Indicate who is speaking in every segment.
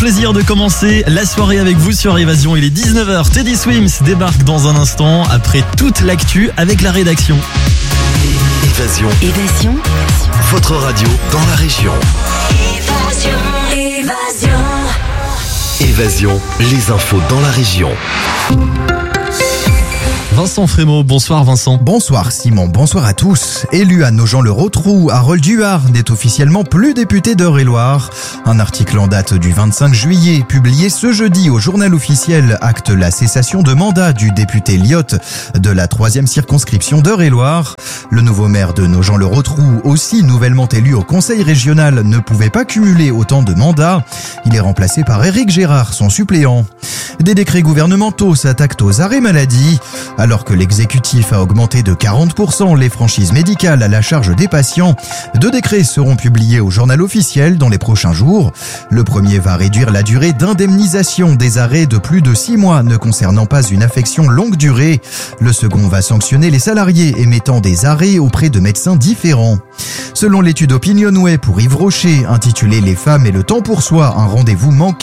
Speaker 1: plaisir de commencer la soirée avec vous sur Évasion. Il est 19h, Teddy Swims débarque dans un instant après toute l'actu avec la rédaction.
Speaker 2: Évasion. Votre radio dans la région. Évasion, les infos dans la région.
Speaker 1: Vincent Frémaux, bonsoir Vincent.
Speaker 3: Bonsoir Simon, bonsoir à tous. Élu à Nogent-le-Rotrou, Harold Huard n'est officiellement plus député d'Eure-et-Loir. Un article en date du 25 juillet, publié ce jeudi au journal officiel, acte la cessation de mandat du député Lyotte de la 3e circonscription d'Eure-et-Loir. Le nouveau maire de Nogent-le-Rotrou, aussi nouvellement élu au conseil régional, ne pouvait pas cumuler autant de mandats. Il est remplacé par Éric Gérard, son suppléant. Des décrets gouvernementaux s'attaquent aux arrêts maladie. Alors que l'exécutif a augmenté de 40% les franchises médicales à la charge des patients, 2 décrets seront publiés au journal officiel dans les prochains jours. Le premier va réduire la durée d'indemnisation des arrêts de plus de 6 mois ne concernant pas une affection longue durée. Le second va sanctionner les salariés émettant des arrêts auprès de médecins différents. Selon l'étude Opinionway pour Yves Rocher, intitulée « Les femmes et le temps pour soi, un rendez-vous manqué »,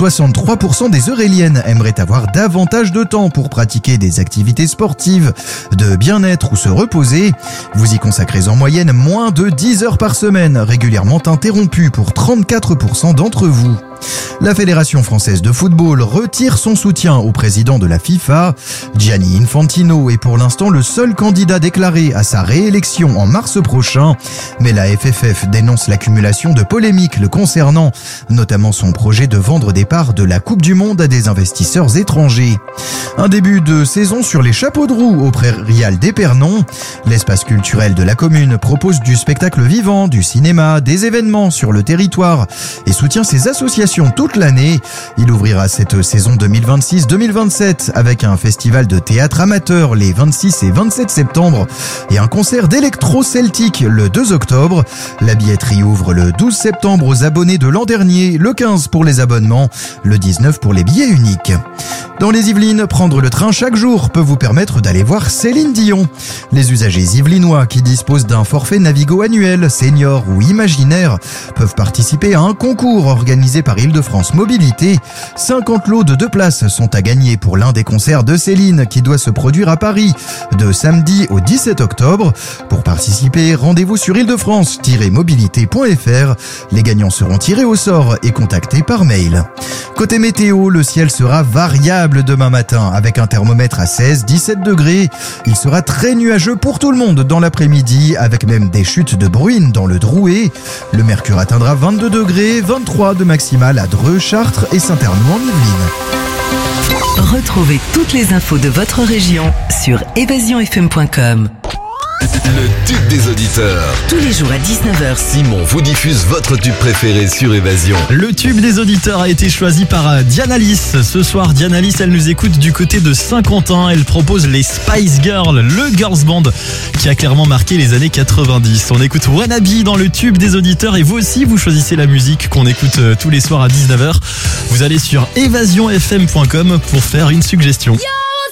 Speaker 3: 63% des Euréliennes aimeraient avoir davantage de temps pour pratiquer des activités sportives, de bien-être ou se reposer. Vous y consacrez en moyenne moins de 10 heures par semaine, régulièrement interrompues pour 34% d'entre vous. La Fédération française de football retire son soutien au président de la FIFA. Gianni Infantino est pour l'instant le seul candidat déclaré à sa réélection en mars prochain. Mais la FFF dénonce l'accumulation de polémiques le concernant, notamment son projet de vendre des parts de la Coupe du Monde à des investisseurs étrangers. Un début de saison sur les chapeaux de roue au Prairial d'Épernon. L'espace culturel de la commune propose du spectacle vivant, du cinéma, des événements sur le territoire et soutient ses associations toute l'année. Il ouvrira cette saison 2026-2027 avec un festival de théâtre amateur les 26 et 27 septembre et un concert d'électro-celtique le 2 octobre. La billetterie ouvre le 12 septembre aux abonnés de l'an dernier, le 15 pour les abonnements, le 19 pour les billets uniques. Dans les Yvelines, prendre le train chaque jour peut vous permettre d'aller voir Céline Dion. Les usagers yvelinois qui disposent d'un forfait Navigo annuel, senior ou imaginaire peuvent participer à un concours organisé par Île-de-France Mobilité. 50 lots de 2 places sont à gagner pour l'un des concerts de Céline qui doit se produire à Paris de samedi au 17 octobre. Pour participer, rendez-vous sur île-de-france-mobilité.fr. Les gagnants seront tirés au sort et contactés par mail. Côté météo, le ciel sera variable demain matin avec un thermomètre à 16-17 degrés. Il sera très nuageux pour tout le monde dans l'après-midi avec même des chutes de bruine dans le Drouet. Le mercure atteindra 22 degrés, 23 de maximal à Dreux, Chartres et Saint-Arnoux en Yvelines.
Speaker 2: Retrouvez toutes les infos de votre région sur évasionfm.com.
Speaker 4: Le tube des auditeurs.
Speaker 2: Tous les jours à 19h.
Speaker 4: Simon vous diffuse votre tube préféré sur Évasion.
Speaker 1: Le tube des auditeurs a été choisi par Diane Alice. Ce soir, Diane Alice, elle nous écoute du côté de Saint-Quentin. Elle propose les Spice Girls, le girls band qui a clairement marqué les années 90. On écoute Wannabe dans le tube des auditeurs et vous aussi, vous choisissez la musique qu'on écoute tous les soirs à 19h. Vous allez sur évasionfm.com pour faire une suggestion.